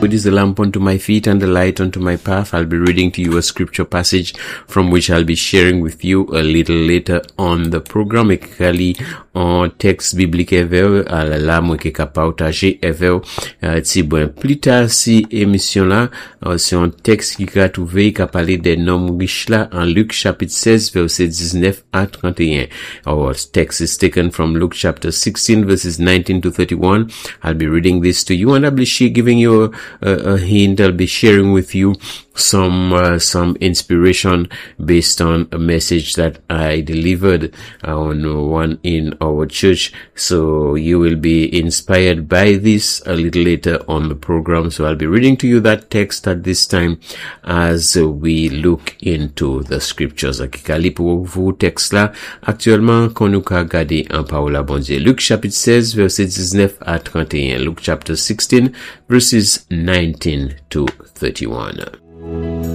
It is a lamp unto my feet and a light unto my path. I'll be reading to you a scripture passage from which I'll be sharing with you a little later on the program. Ekali en texte biblique ever, la moi qui ka partager ever. Si bon, plus tard si émission là, c'est un texte qui a trouvé qui a parlé des noms riches là en Luc chapitre 16 verset 19 à 31. Our text is taken from Luke chapter 16 verses 19 to 31. I'll be reading this to you and I'll be giving you a hint. I'll be sharing with you some inspiration based on a message that I delivered on one in our church. So you will be inspired by this a little later on the program. So I'll be reading to you that text at this time as we look into the scriptures. Akikali pour vous texte là actuellement qu'on nous a regardé en parole à bon Dieu. Luc chapitre 16 verset 19 à 31. Luke chapter 16 verses 19 to 31.